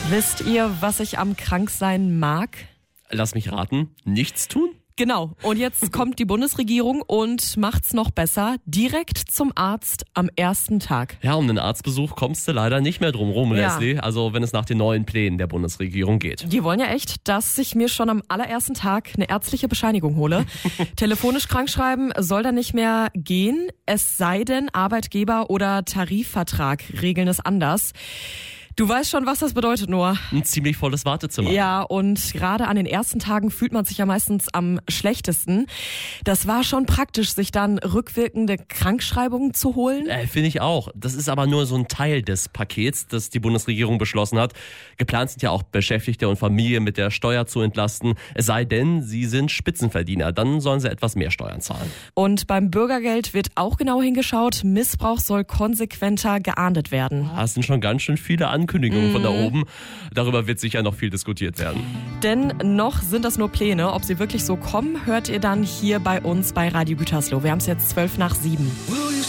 Wisst ihr, was ich am Kranksein mag? Lass mich raten, nichts tun? Genau. Und jetzt kommt die Bundesregierung und macht's noch besser. Direkt zum Arzt am ersten Tag. Ja, um einen Arztbesuch kommst du leider nicht mehr drum rum, Ja. Leslie. Also wenn es nach den neuen Plänen der Bundesregierung geht. Die wollen ja echt, dass ich mir schon am allerersten Tag eine ärztliche Bescheinigung hole. Telefonisch krankschreiben soll dann nicht mehr gehen, es sei denn, Arbeitgeber oder Tarifvertrag regeln es anders. Du weißt schon, was das bedeutet, Noah. Ein ziemlich volles Wartezimmer. Ja, und gerade an den ersten Tagen fühlt man sich ja meistens am schlechtesten. Das war schon praktisch, sich dann rückwirkende Krankschreibungen zu holen. Finde ich auch. Das ist aber nur so ein Teil des Pakets, das die Bundesregierung beschlossen hat. Geplant sind ja auch Beschäftigte und Familien mit der Steuer zu entlasten. Es sei denn, sie sind Spitzenverdiener. Dann sollen sie etwas mehr Steuern zahlen. Und beim Bürgergeld wird auch genau hingeschaut. Missbrauch soll konsequenter geahndet werden. Das sind schon ganz schön viele Ankündigungen von da oben. Darüber wird sicher noch viel diskutiert werden. Denn noch sind das nur Pläne. Ob sie wirklich so kommen, hört ihr dann hier bei uns bei Radio Gütersloh. Wir haben es jetzt 7:12.